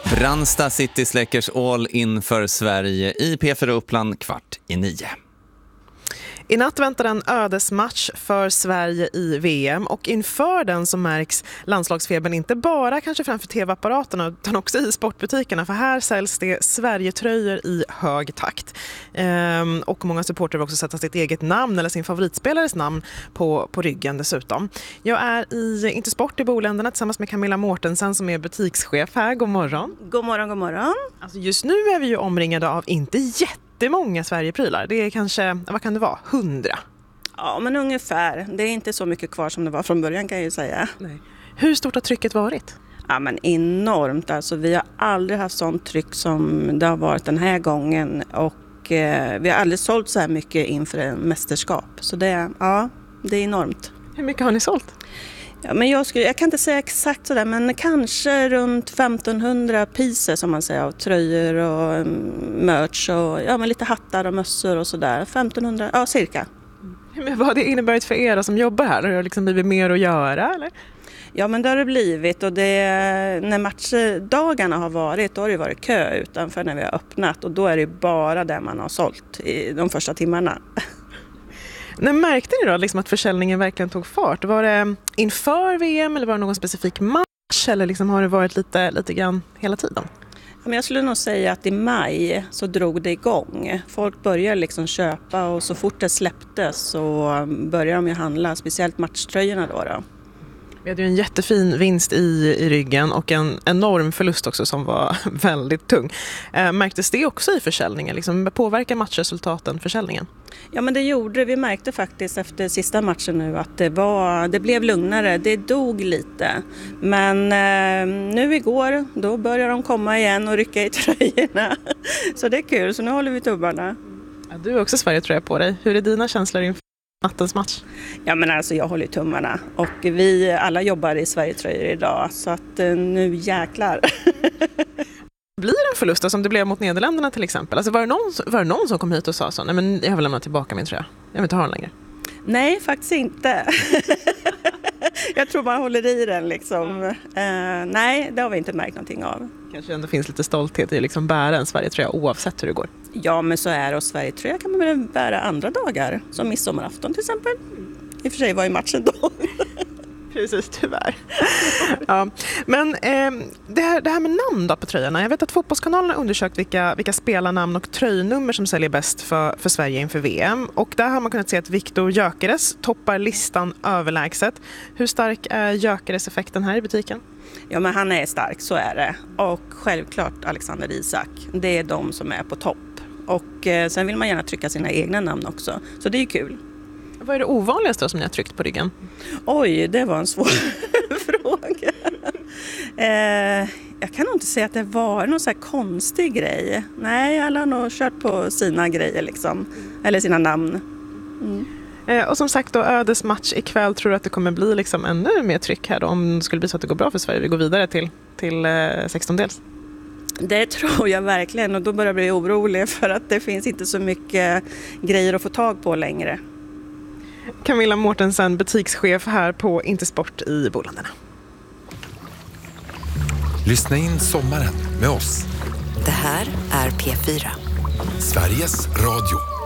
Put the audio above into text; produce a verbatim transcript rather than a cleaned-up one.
Brandsta City släckers all in för Sverige i P fyra Uppland kvart i nio. I natt väntar en ödesmatch för Sverige i V M och inför den så märks landslagsfebern inte bara kanske framför tv-apparaterna utan också i sportbutikerna, för här säljs det Sverige-tröjor i hög takt. Ehm, och många supportrar vill också sätta sitt eget namn eller sin favoritspelares namn på, på ryggen dessutom. Jag är i Inte Sport i Boländerna tillsammans med Camilla Mårtensen som är butikschef här. God morgon. God morgon, god morgon. Alltså just nu är vi ju omringade av inte jätte Det är många Sverigeprylar. Det är kanske, vad kan det vara, hundra? Ja, men ungefär. Det är inte så mycket kvar som det var från början kan jag ju säga. Nej. Hur stort har trycket varit? Ja, men enormt. Alltså, vi har aldrig haft sånt tryck som det har varit den här gången. Och eh, vi har aldrig sålt så här mycket inför en mästerskap. Så det, ja, det är enormt. Hur mycket har ni sålt? Ja, men jag, skulle, jag kan inte säga exakt sådär, men kanske runt femtonhundra pieces som man säger, av tröjor och merch och ja, men lite hattar och mössor och sådär. femtonhundra, ja cirka. Men vad har det inneburit för er som jobbar här? Har det liksom blivit mer att göra eller? Ja, men det har det blivit, och det, när matchdagarna har varit då har det varit kö utanför när vi har öppnat, och då är det bara det man har sålt i de första timmarna. När märkte ni då liksom att försäljningen verkligen tog fart? Var det inför V M eller var det någon specifik match eller liksom har det varit lite, lite grann hela tiden? Men jag skulle nog säga att i maj så drog det igång. Folk började liksom köpa, och så fort det släpptes så började de ju handla, speciellt matchtröjorna då då. Vi hade ju en jättefin vinst i, i ryggen och en enorm förlust också som var väldigt tung. Eh, märktes det också i försäljningen? Liksom, påverkar matchresultaten försäljningen? Ja, men det gjorde det. Vi märkte faktiskt efter sista matchen nu att det, var, det blev lugnare. Det dog lite. Men eh, nu igår då börjar de komma igen och rycka i tröjorna. Så det är kul. Så nu håller vi tummarna. Ja, du har också Sverige-tröja på dig. Hur är dina känslor inför nattens match? Ja, men alltså jag håller tummarna, och vi alla jobbar i Sverige-tröjor idag, så att nu jäklar. Blir det en förlust som det blev mot Nederländerna till exempel? Alltså var, det någon, var det någon som kom hit och sa så? Nej, men jag vill lämna tillbaka min tröja. Jag vill inte ha den längre. Nej, faktiskt inte. Jag tror man håller i den liksom. Uh, nej, det har vi inte märkt någonting av. Kanske ändå finns lite stolthet i att liksom bära en Sverige-tröja oavsett hur det går. Ja, men så är det, och Sverige-tröja kan man väl bära andra dagar, som midsommarafton till exempel. I och för sig var ju matchen då. Precis, tyvärr. Ja. Men eh, det, här, det här med namn då på tröjorna. Jag vet att Fotbollskanalen har undersökt vilka, vilka spelarnamn och tröjnummer som säljer bäst för, för Sverige inför V M. Och där har man kunnat se att Viktor Gyökeres toppar listan överlägset. Hur stark är Gyökeres-effekten här i butiken? Ja, men han är stark, så är det. Och självklart Alexander Isak. Det är de som är på topp. Och eh, sen vill man gärna trycka sina egna namn också. Så det är ju kul. Vad är det ovanligaste då som ni har tryckt på ryggen? Oj, det var en svår fråga. Eh, jag kan nog inte säga att det var någon så här konstig grej. Nej, alla har nog kört på sina grejer liksom. Eller sina namn. Mm. Eh, och som sagt då, ödesmatch ikväll. Tror du att det kommer bli liksom ännu mer tryck här då, om det skulle bli så att det går bra för Sverige? Vi går vidare till, till eh, sextondels. Det tror jag verkligen, och då börjar jag bli orolig för att det finns inte så mycket grejer att få tag på längre. Camilla Mårtensen, butikschef här på Inte Sport i Boländerna. Lyssna in sommaren med oss. Det här är P fyra. Sveriges Radio.